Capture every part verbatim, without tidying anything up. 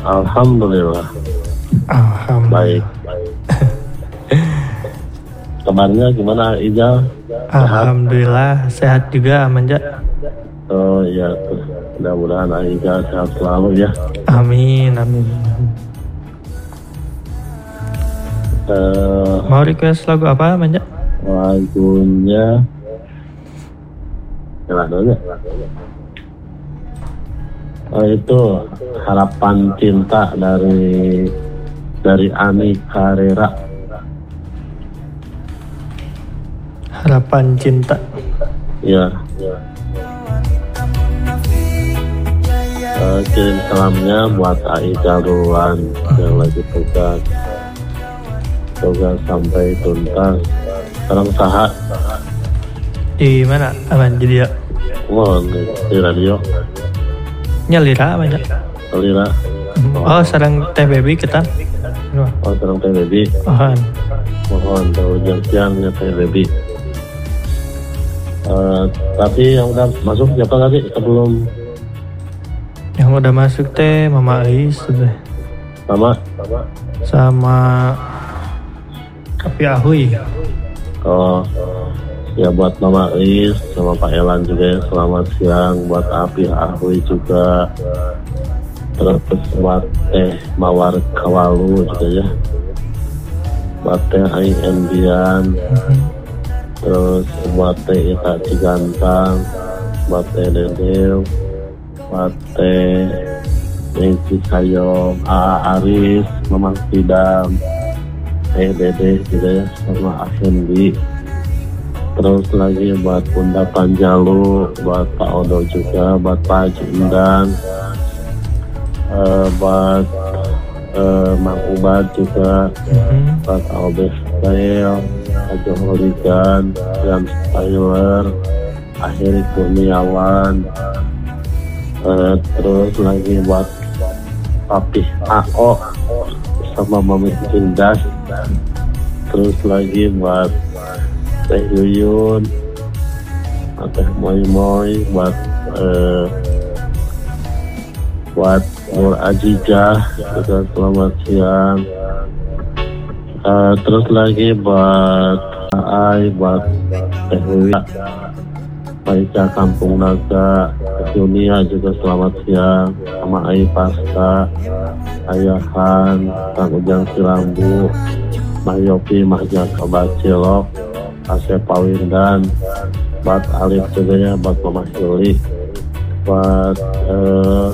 Alhamdulillah. Alhamdulillah. Baik. Kabarnya gimana Ijal? Alhamdulillah sehat juga Amanja. Oh iya, mudah-mudahan Ijal sehat selalu ya. Amin amin. Uh, Mau request lagu apa Amanja? Lagunya Yalah dulu ya. Oh, itu Harapan Cinta dari dari Ani Carrera. Harapan Cinta. Ya. Uh, kirim salamnya buat Aida Ruan yang lagi tugas tugas sampai tuntas. Sekarang saha Di mana Aman jadi ya? oh, di radio Nyalira Amanja. Lira. Oh, sarang T B B kita. Oh, sekarang T V B. Mohon. Mohon terujung siangnya T V B. Uh, tapi yang udah masuk siapa lagi sebelum Yang udah masuk teh Mama Ais sudah. sama Sama Kapi Ahui. oh ya buat Mama Is sama Pak Elan juga ya, selamat siang. Buat Api Ahui juga, terus buat Teh Mawar Kawalu juga ya, buat Teh Ai Endian, terus buat Teh Ita Cigantang, buat Teh Dedel, buat Teh Neci Sayong, A A Aris, Mamang Tidam, Teh Dede juga ya, sama Afendi. Terus lagi buat Bunda Panjalu, buat Pak Odo juga, buat Pak Haji Endang, uh, buat uh, Mang Ubad juga, Mm-hmm. buat Albert Style, Haji Holigan, dan Tyler, Akhiri Kurniawan, uh, terus lagi buat Papi A O sama Mami Indah, terus lagi buat Teh Yuyun, Teh Moy Moy, buat eh, buat Nur Ajijah juga selamat siang. Eh, terus lagi buat Ai, buat Teh Wia, Maika Kampung Naga, Dunia juga selamat siang, sama Ai Pasta, Ayahan, Kang Ujang Silambu, Mah Yopi, Mah Jaka Bacilok, Asep Pawindan, buat Alif juga ya, buat Mama Hili, buat eh,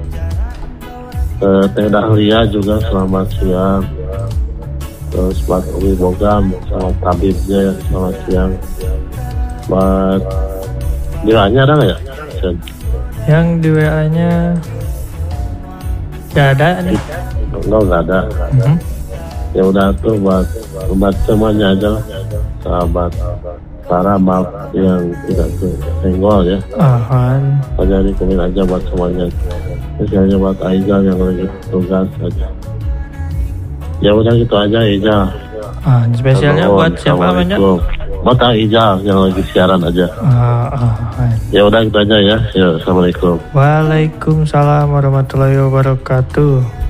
eh, Teh Dahlia juga selamat siang, terus buat Umi Bogam sama tabibnya ya, selamat siang, buat di W A-nya ada nggak ya? Yang di W A-nya gak ada nih. Enggak, nggak ada. Mm-hmm. Ya udah tuh buat buat semuanya aja lah, sahabat para maaf yang tidak senggol ya. Ahan. Hanya dikumin aja buat semuanya. Misalnya buat Aizal yang lagi tugas aja. Ya udah gitu aja Aizal. Ah, spesialnya Halo, buat siapa Amanja? Assalamualaikum. Buat Aizal yang lagi siaran aja. Ah, ah, Ya udah gitu aja ya. Ya, Assalamualaikum. Waalaikumsalam warahmatullahi wabarakatuh.